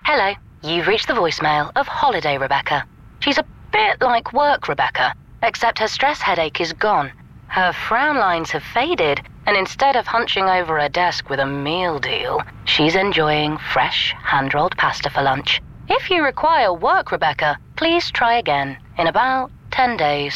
Hello, you've reached the voicemail of Holiday Rebecca. She's a bit like Work Rebecca, except her stress headache is gone. Her frown lines have faded, and instead of hunching over her desk with a meal deal, she's enjoying fresh, hand-rolled pasta for lunch. If you require Work Rebecca, please try again in about 10 days.